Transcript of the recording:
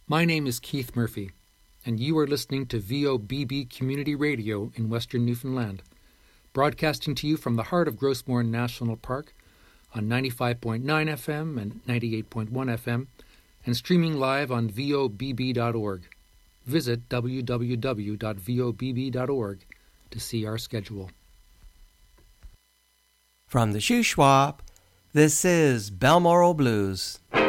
My name is Keith Murphy, and you are listening to VOBB Community Radio in Western Newfoundland, broadcasting to you from the heart of Grossmoor National Park on 95.9 FM and 98.1 FM, and streaming live on vobb.org. Visit www.vobb.org to see our schedule. From the Shuswap, this is Balmoral Blues.